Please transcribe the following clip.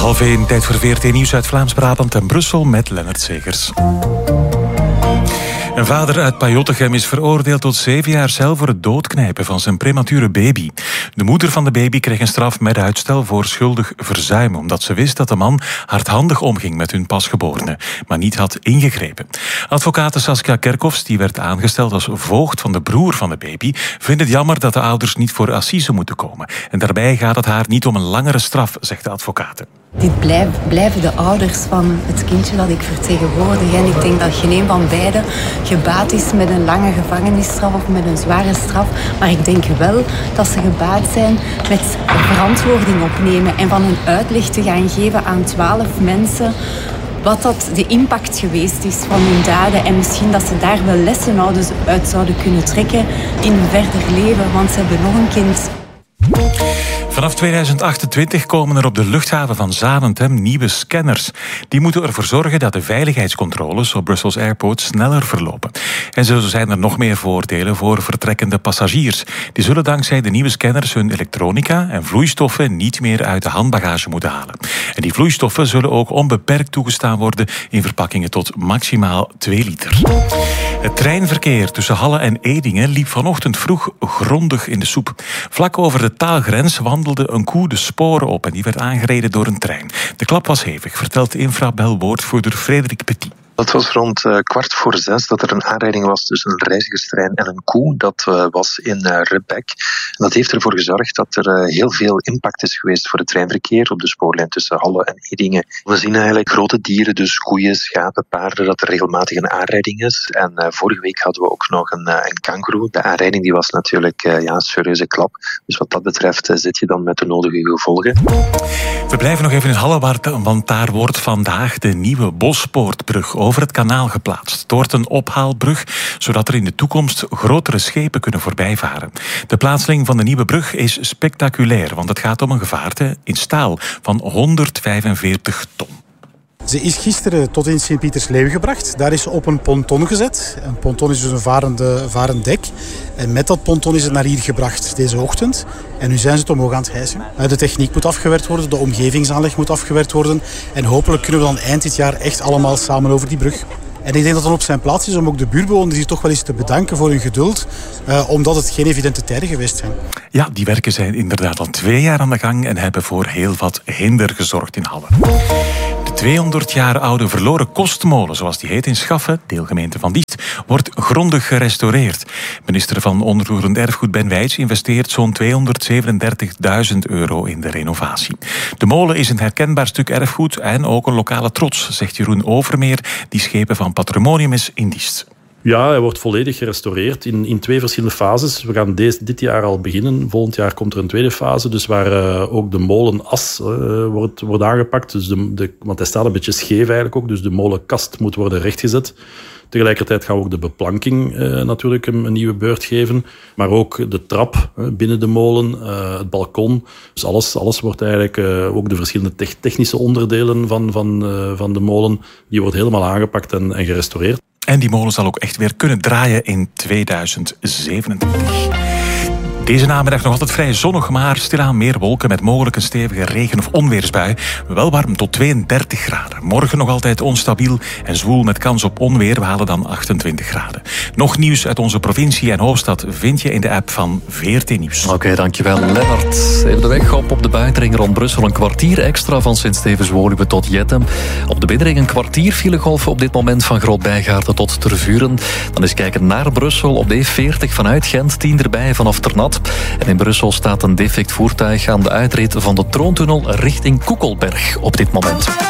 12:30, tijd voor VRT Nieuws uit Vlaams-Brabant en Brussel met Lennart Segers. Een vader uit Pajottegem is veroordeeld tot 7 jaar cel voor het doodknijpen van zijn premature baby. De moeder van de baby kreeg een straf met uitstel voor schuldig verzuim, omdat ze wist dat de man hardhandig omging met hun pasgeborene, maar niet had ingegrepen. Advocate Saskia Kerkhoffs, die werd aangesteld als voogd van de broer van de baby, vindt het jammer dat de ouders niet voor assise moeten komen. En daarbij gaat het haar niet om een langere straf, zegt de advocate. Dit blijven de ouders van het kindje dat ik vertegenwoordig. En ik denk dat geen een van beiden gebaat is met een lange gevangenisstraf of met een zware straf. Maar ik denk wel dat ze gebaat zijn met verantwoording opnemen en van een uitleg te gaan geven aan 12 mensen wat dat de impact geweest is van hun daden. En misschien dat ze daar wel lessen uit zouden kunnen trekken in hun verder leven. Want ze hebben nog een kind. Vanaf 2028 komen er op de luchthaven van Zaventem nieuwe scanners. Die moeten ervoor zorgen dat de veiligheidscontroles op Brussels Airport sneller verlopen. En zo zijn er nog meer voordelen voor vertrekkende passagiers. Die zullen dankzij de nieuwe scanners hun elektronica en vloeistoffen niet meer uit de handbagage moeten halen. En die vloeistoffen zullen ook onbeperkt toegestaan worden in verpakkingen tot maximaal 2 liter. Het treinverkeer tussen Halle en Edingen liep vanochtend vroeg grondig in de soep. Vlak over de taalgrens wandelde een koe de sporen op en die werd aangereden door een trein. De klap was hevig, vertelt Infrabel-woordvoerder Frederik Petit. Het was rond 5:15 dat er een aanrijding was tussen een reizigerstrein en een koe. Dat was in Rebek. En dat heeft ervoor gezorgd dat er heel veel impact is geweest voor het treinverkeer op de spoorlijn tussen Halle en Edingen. We zien eigenlijk grote dieren, dus koeien, schapen, paarden, dat er regelmatig een aanrijding is. En vorige week hadden we ook nog een kangoeroe. De aanrijding die was natuurlijk een serieuze klap. Dus wat dat betreft zit je dan met de nodige gevolgen. We blijven nog even in Halle, want daar wordt vandaag de nieuwe Bospoortbrug over het kanaal geplaatst. Het wordt een ophaalbrug, zodat er in de toekomst grotere schepen kunnen voorbijvaren. De plaatsing van de nieuwe brug is spectaculair, want het gaat om een gevaarte in staal van 145 ton. Ze is gisteren tot in Sint-Pietersleeuw gebracht. Daar is ze op een ponton gezet. Een ponton is dus een varend dek. En met dat ponton is het naar hier gebracht deze ochtend. En nu zijn ze het omhoog aan het hijsen. De techniek moet afgewerkt worden, de omgevingsaanleg moet afgewerkt worden. En hopelijk kunnen we dan eind dit jaar echt allemaal samen over die brug. En ik denk dat het dan op zijn plaats is om ook de buurtbewoners hier toch wel eens te bedanken voor hun geduld. Omdat het geen evidente tijden geweest zijn. Ja, die werken zijn inderdaad al 2 jaar aan de gang en hebben voor heel wat hinder gezorgd in Halle. De 200 jaar oude verloren kostmolen, zoals die heet in Schaffen, deelgemeente van Diest, wordt grondig gerestaureerd. Minister van Onroerend Erfgoed Ben Wijts investeert zo'n €237.000 in de renovatie. De molen is een herkenbaar stuk erfgoed en ook een lokale trots, zegt Jeroen Overmeer, die schepen van Patrimonium is in Diest. Ja, hij wordt volledig gerestaureerd in 2 verschillende fases. We gaan dit jaar al beginnen. Volgend jaar komt er een tweede fase, dus waar ook de molenas wordt aangepakt. Dus want hij staat een beetje scheef eigenlijk ook, dus de molenkast moet worden rechtgezet. Tegelijkertijd gaan we ook de beplanking natuurlijk een nieuwe beurt geven. Maar ook de trap binnen de molen, het balkon. Dus alles wordt eigenlijk, ook de verschillende technische onderdelen van de molen, die wordt helemaal aangepakt en gerestaureerd. En die molen zal ook echt weer kunnen draaien in 2027. Deze namiddag nog altijd vrij zonnig, maar stilaan meer wolken met mogelijk een stevige regen- of onweersbui. Wel warm tot 32 graden. Morgen nog altijd onstabiel en zwoel met kans op onweer. We halen dan 28 graden. Nog nieuws uit onze provincie en hoofdstad vind je in de app van VRT Nieuws. Oké, dankjewel Lennart. Even de weg op de buitenring rond Brussel een kwartier extra van Sint-Stevens-Woluwe tot Jettem. Op de binnenring een kwartier filegolven op dit moment van Groot-Bijgaarden tot Tervuren. Dan eens kijken naar Brussel op de E40 vanuit Gent, 10 erbij vanaf Ternat. En in Brussel staat een defect voertuig aan de uitrit van de Troontunnel richting Koekelberg op dit moment.